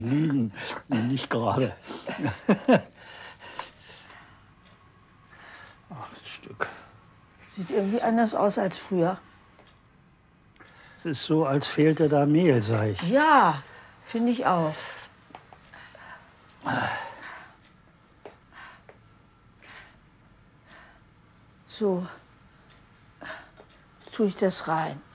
Lügen, nicht gerade. 8 Stück. Sieht irgendwie anders aus als früher. Es ist so, als fehlte da Mehl, sag ich. Ja, finde ich auch. So, jetzt tue ich das rein.